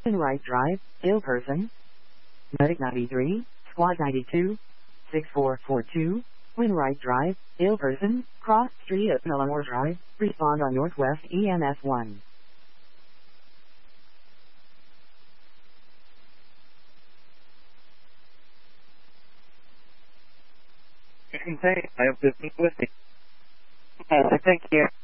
Enright Drive, ill person. Medic 93, Squad 92, 6442. Winwright Drive, ill person, cross street at Millimore Drive, respond on Northwest EMS 1. You can say, I have business with you. Thank you.